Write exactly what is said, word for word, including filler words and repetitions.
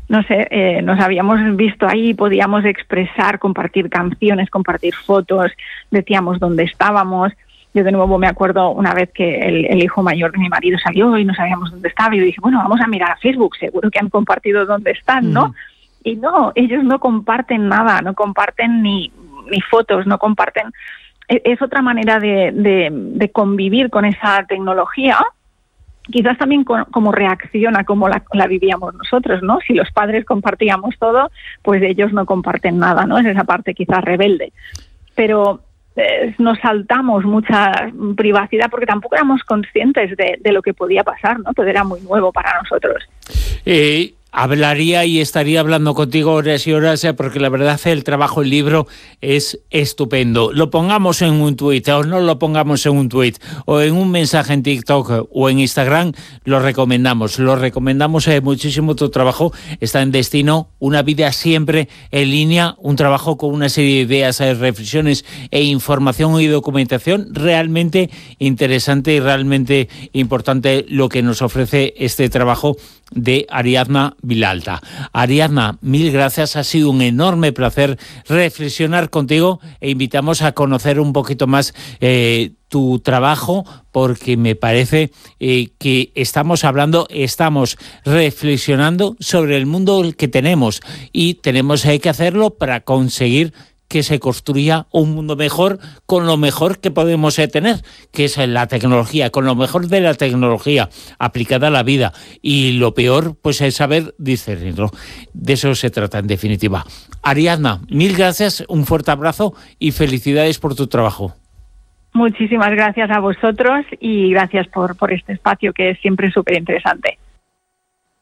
no sé, eh, nos habíamos visto ahí, podíamos expresar, compartir canciones, compartir fotos, decíamos dónde estábamos. Yo de nuevo me acuerdo una vez que el, el hijo mayor de mi marido salió y no sabíamos dónde estaba, y yo dije, bueno, vamos a mirar a Facebook, seguro que han compartido dónde están, ¿no? Mm. Y no, ellos no comparten nada, no comparten ni, ni fotos, no comparten... Es otra manera de, de, de convivir con esa tecnología, quizás también con, como reacción a cómo la, la vivíamos nosotros, ¿no? Si los padres compartíamos todo, pues ellos no comparten nada, ¿no? Es esa parte quizás rebelde. Pero eh, nos saltamos mucha privacidad porque tampoco éramos conscientes de, de lo que podía pasar, ¿no? Todo era muy nuevo para nosotros. Eh... Hablaría y estaría hablando contigo horas y horas, porque la verdad el trabajo, el libro es estupendo. Lo pongamos en un tuit o no lo pongamos en un tuit o en un mensaje en TikTok o en Instagram, lo recomendamos. Lo recomendamos eh, muchísimo tu trabajo. Está en Destino, una vida siempre en línea, un trabajo con una serie de ideas, eh, reflexiones e información y documentación realmente interesante y realmente importante lo que nos ofrece este trabajo de Ariadna Vilalta. Ariadna, mil gracias, ha sido un enorme placer reflexionar contigo e invitamos a conocer un poquito más eh, tu trabajo, porque me parece eh, que estamos hablando, estamos reflexionando sobre el mundo que tenemos y tenemos eh, que hacerlo para conseguir que se construya un mundo mejor con lo mejor que podemos eh, tener, que es la tecnología, con lo mejor de la tecnología aplicada a la vida. Y lo peor, pues es saber discernirlo. De eso se trata en definitiva. Ariadna, mil gracias, un fuerte abrazo y felicidades por tu trabajo. Muchísimas gracias a vosotros y gracias por, por este espacio que es siempre súper interesante.